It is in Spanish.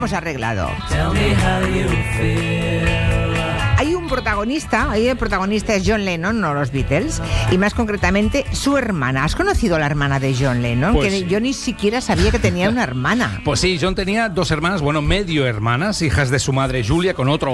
hemos arreglado. Hay un protagonista, el protagonista es John Lennon, no los Beatles, y más concretamente su hermana. ¿Has conocido a la hermana de John Lennon? Pues, que yo ni siquiera sabía que tenía una hermana. Pues sí, John tenía dos hermanas, bueno, medio hermanas, hijas de su madre Julia con otro